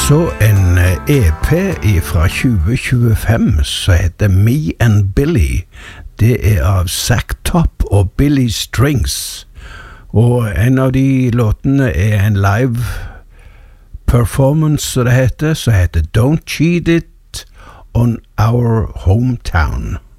Så en EP fra 2025 som heter Me and Billy. Det av Zack Top og Billy Strings. Og en av de låtene en live performance, som heter Don't Cheat It on Our Hometown.